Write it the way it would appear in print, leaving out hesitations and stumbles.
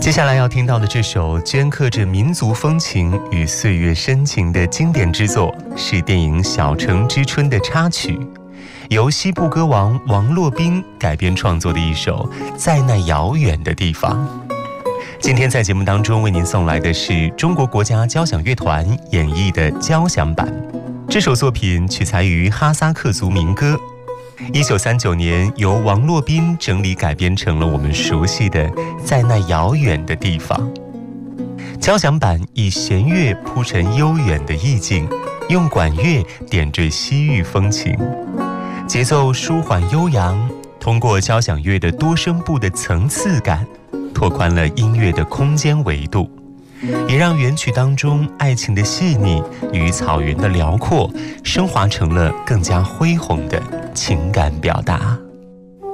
接下来要听到的这首镌刻着民族风情与岁月深情的经典之作，是电影《小城之春》的插曲，由西部歌王王洛宾改编创作的一首《在那遥远的地方》。今天在节目当中为您送来的是中国国家交响乐团演绎的交响版。这首作品取材于哈萨克族民歌，1939年由王洛宾整理改编成了我们熟悉的《在那遥远的地方》。交响版以弦乐铺陈悠远的意境，用管乐点缀西域风情，节奏舒缓悠扬，通过交响乐的多声部的层次感，拓宽了音乐的空间维度，也让原曲当中爱情的细腻与草原的辽阔升华成了更加恢宏的情感表达。